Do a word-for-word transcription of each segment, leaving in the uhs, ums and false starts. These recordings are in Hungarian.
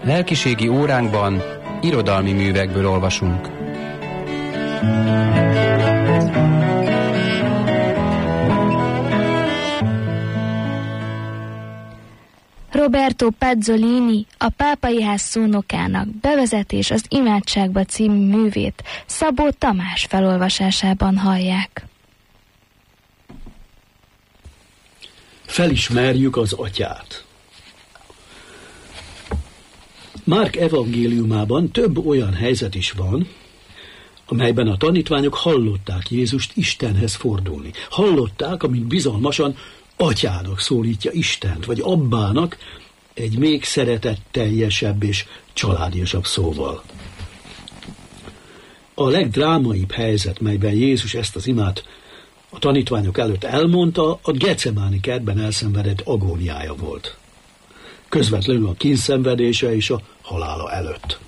Lelkiségi óránkban irodalmi művekből olvasunk. Roberto Pazzolini, a Pápai Ház szónokának Bevezetés az imádságba című művét Szabó Tamás felolvasásában hallják. Felismerjük az Atyát. Márk evangéliumában több olyan helyzet is van, amelyben a tanítványok hallották Jézust Istenhez fordulni. Hallották, amint bizalmasan Atyának szólítja Istent, vagy Abbának egy még szeretetteljesebb és családiasabb szóval. A legdrámaibb helyzet, melyben Jézus ezt az imát a tanítványok előtt elmondta, a Gecemáni kertben elszenvedett agóniája volt. Közvetlenül a kínszenvedése és a halála előtt.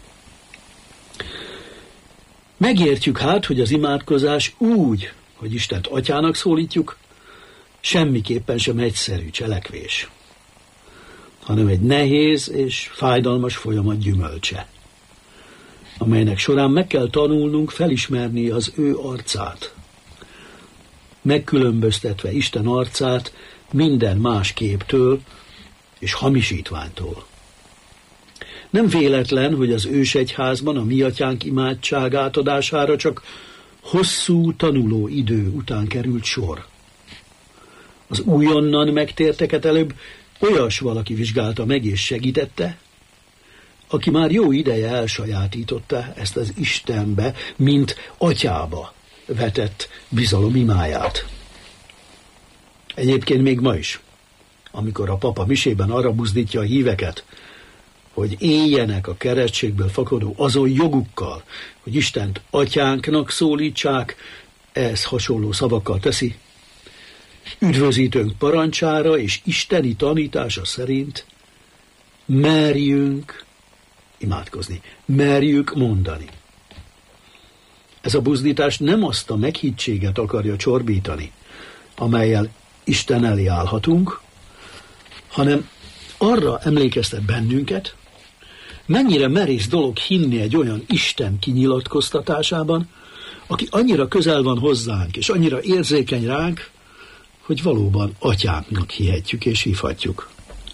Megértjük hát, hogy az imádkozás úgy, hogy Istent Atyának szólítjuk, semmiképpen sem egyszerű cselekvés, hanem egy nehéz és fájdalmas folyamat gyümölcse, amelynek során meg kell tanulnunk felismerni az ő arcát, megkülönböztetve Isten arcát minden más képtől és hamisítványtól. Nem véletlen, hogy az ősegyházban a Mi Atyánk imádság átadására csak hosszú tanuló idő után került sor. Az újonnan megtérteket előbb olyas valaki vizsgálta meg és segítette, aki már jó ideje elsajátította ezt az Istenbe, mint Atyába vetett bizalom imáját. Egyébként még ma is, amikor a papa misében arra buzdítja a híveket, hogy éljenek a keresztségből fakadó azon jogukkal, hogy Istent Atyánknak szólítsák, ez hasonló szavakkal teszi. Üdvözítőnk parancsára és isteni tanítása szerint merjünk imádkozni, merjük mondani. Ez a buzdítás nem azt a meghittséget akarja csorbítani, amellyel Isten elé állhatunk, hanem arra emlékeztet bennünket, mennyire merész dolog hinni egy olyan Isten kinyilatkoztatásában, aki annyira közel van hozzánk, és annyira érzékeny ránk, hogy valóban Atyánknak hihetjük és hívhatjuk.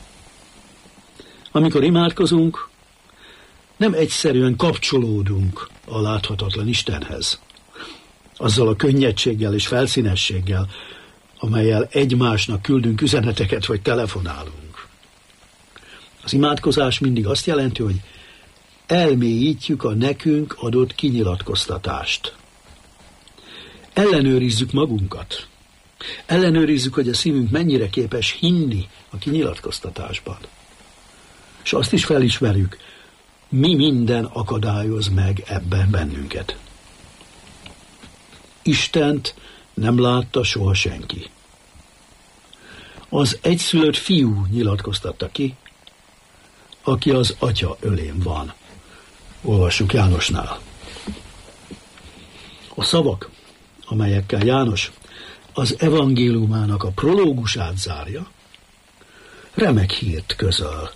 Amikor imádkozunk, nem egyszerűen kapcsolódunk a láthatatlan Istenhez, azzal a könnyedséggel és felszínességgel, amellyel egymásnak küldünk üzeneteket vagy telefonálunk. Az imádkozás mindig azt jelenti, hogy elmélyítjük a nekünk adott kinyilatkoztatást. Ellenőrizzük magunkat. Ellenőrizzük, hogy a szívünk mennyire képes hinni a kinyilatkoztatásban. És azt is felismerjük, mi minden akadályoz meg ebben bennünket. Istent nem látta soha senki. Az egyszülött fiú nyilatkoztatta ki, aki az Atya ölén van. Olvassuk Jánosnál. A szavak, amelyekkel János az evangéliumának a prológusát zárja, remek hírt közöl.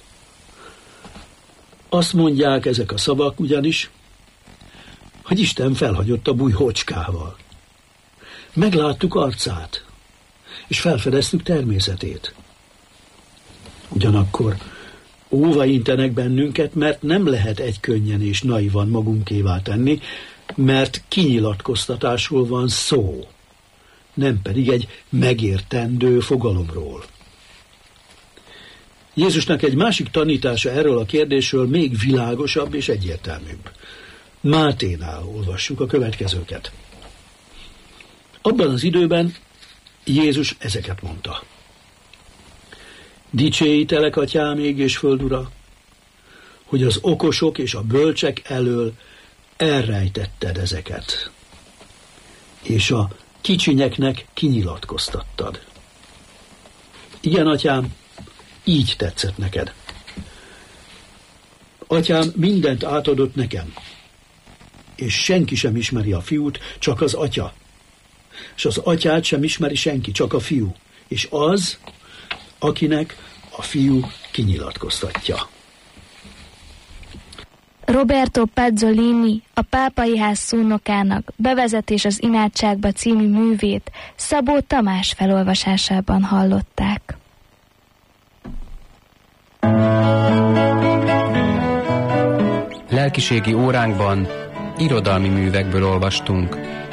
Azt mondják ezek a szavak ugyanis, hogy Isten felhagyott a bújhocskával. Megláttuk arcát, és felfedeztük természetét. Ugyanakkor óva intenek bennünket, mert nem lehet egykönnyen és naivan magunkévá tenni, mert kinyilatkoztatásról van szó, nem pedig egy megértendő fogalomról. Jézusnak egy másik tanítása erről a kérdésről még világosabb és egyértelműbb. Máténál olvassuk a következőket. Abban az időben Jézus ezeket mondta. Dicsőítelek, Atyám, ég és föld ura, hogy az okosok és a bölcsek elől elrejtetted ezeket, és a kicsinyeknek kinyilatkoztattad. Igen, Atyám, így tetszett neked. Atyám mindent átadott nekem, és senki sem ismeri a fiút, csak az Atya. És az Atyát sem ismeri senki, csak a fiú. És az, akinek a fiú kinyilatkoztatja. Roberto Pezzolini, a Pápai Ház szónokának Bevezetés az imádságba című művét Szabó Tamás felolvasásában hallották. Lelkiségi óránkban irodalmi művekből olvastunk.